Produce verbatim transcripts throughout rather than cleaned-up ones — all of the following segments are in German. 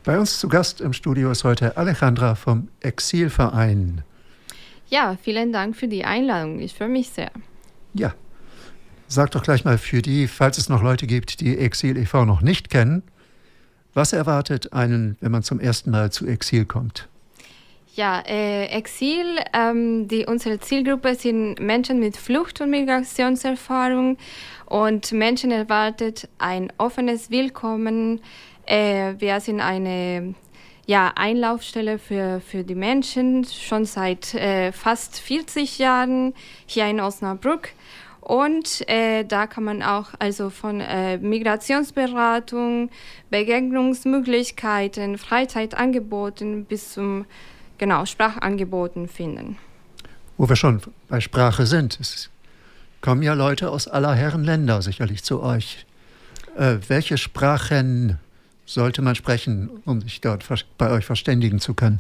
Bei uns zu Gast im Studio ist heute Alejandra vom Exilverein. Ja, vielen Dank für die Einladung. Ich freue mich sehr. Ja, sag doch gleich mal für die, falls es noch Leute gibt, die Exil e V noch nicht kennen, was erwartet einen, wenn man zum ersten Mal zu Exil kommt? Ja, äh, Exil, ähm, die, unsere Zielgruppe sind Menschen mit Flucht- und Migrationserfahrung und Menschen erwartet ein offenes Willkommen. Äh, wir sind eine ja, Einlaufstelle für, für die Menschen, schon seit äh, fast vierzig Jahren hier in Osnabrück. Und äh, da kann man auch also von äh, Migrationsberatung, Begegnungsmöglichkeiten, Freizeitangeboten bis zum genau, Sprachangeboten finden. Wo wir schon bei Sprache sind, es kommen ja Leute aus aller Herren Länder sicherlich zu euch. Äh, welche Sprachen sollte man sprechen, um sich dort bei euch verständigen zu können?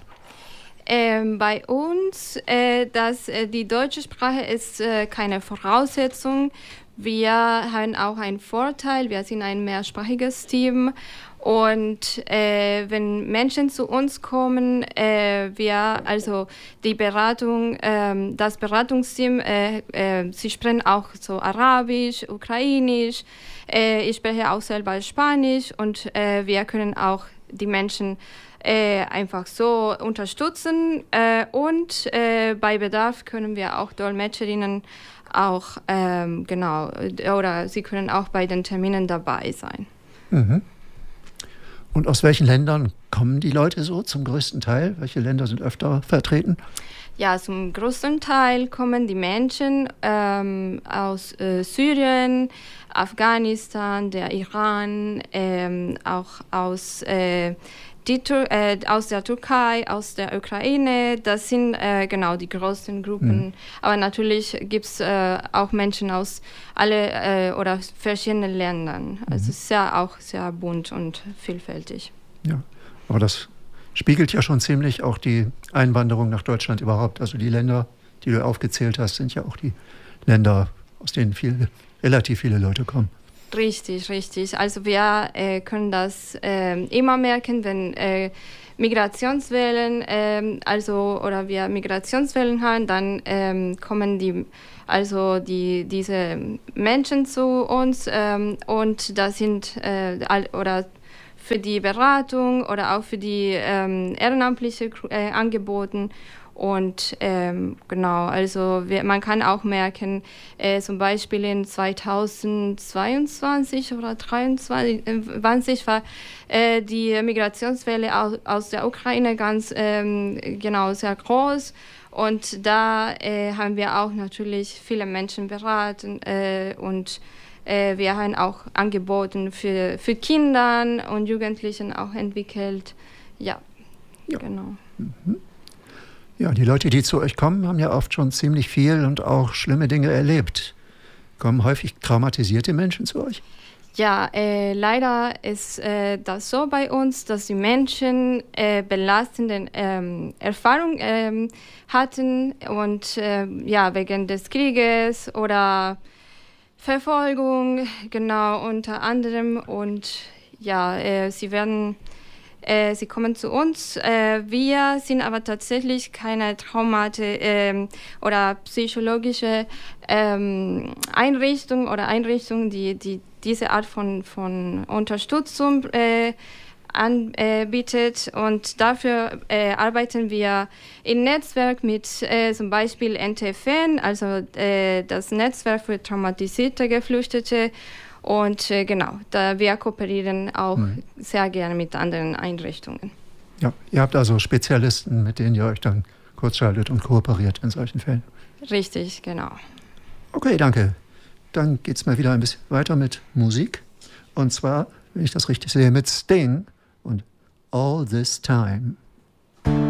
Ähm, bei uns, äh, das, äh, die deutsche Sprache ist äh, keine Voraussetzung. Wir haben auch einen Vorteil, wir sind ein mehrsprachiges Team. Und äh, wenn Menschen zu uns kommen, äh, wir, also die Beratung, äh, das Beratungsteam, äh, äh, sie sprechen auch so Arabisch, Ukrainisch, äh, ich spreche auch selber Spanisch und äh, wir können auch die Menschen äh, einfach so unterstützen äh, und äh, bei Bedarf können wir auch Dolmetscherinnen auch, ähm, genau, oder sie können auch bei den Terminen dabei sein. Mhm. Und aus welchen Ländern kommen die Leute so zum größten Teil? Welche Länder sind öfter vertreten? Ja, zum größten Teil kommen die Menschen ähm, aus äh, Syrien, Afghanistan, der Iran, ähm, auch aus, äh, die Tur- äh, aus der Türkei, aus der Ukraine. Das sind äh, genau die größten Gruppen. Mhm. Aber natürlich gibt es äh, auch Menschen aus alle äh, oder verschiedenen Ländern. Also mhm. es ist ja auch sehr bunt und vielfältig. Ja, aber das spiegelt ja schon ziemlich auch die Einwanderung nach Deutschland überhaupt. Also die Länder, die du aufgezählt hast, sind ja auch die Länder, aus denen viele, relativ viele Leute kommen. Richtig, richtig. Also wir äh, können das äh, immer merken, wenn äh, Migrationswellen, äh, also oder wir Migrationswellen haben, dann äh, kommen die, also die diese Menschen zu uns äh, und das sind äh, oder für die Beratung oder auch für die ähm, ehrenamtliche äh, Angebote. Und ähm, genau, also wir, man kann auch merken, äh, zum Beispiel in zweitausendzweiundzwanzig oder zweitausenddreiundzwanzig war äh, die Migrationswelle aus, aus der Ukraine ganz ähm, genau sehr groß. Und da äh, haben wir auch natürlich viele Menschen beraten äh, und äh, wir haben auch Angebote für, für Kinder und Jugendlichen auch entwickelt. Ja, ja. Genau. Mhm. Ja, die Leute, die zu euch kommen, haben ja oft schon ziemlich viel und auch schlimme Dinge erlebt. Kommen häufig traumatisierte Menschen zu euch? Ja, äh, leider ist äh, das so bei uns, dass die Menschen äh, belastende ähm, Erfahrungen ähm, hatten und äh, ja, wegen des Krieges oder Verfolgung, genau, unter anderem. Und ja, äh, sie werden... Äh, sie kommen zu uns. Äh, wir sind aber tatsächlich keine Traumate ähm, oder psychologische ähm, Einrichtung oder Einrichtung, die, die diese Art von, von Unterstützung äh, anbietet. Und dafür äh, arbeiten wir im Netzwerk mit äh, zum Beispiel N T F N, also äh, das Netzwerk für traumatisierte Geflüchtete. Und äh, genau, da wir kooperieren auch mhm. sehr gerne mit anderen Einrichtungen. Ja, ihr habt also Spezialisten, mit denen ihr euch dann kurzschaltet und kooperiert in solchen Fällen. Richtig, genau. Okay, danke. Dann geht es mal wieder ein bisschen weiter mit Musik. Und zwar, wenn ich das richtig sehe, mit Sting und All This Time.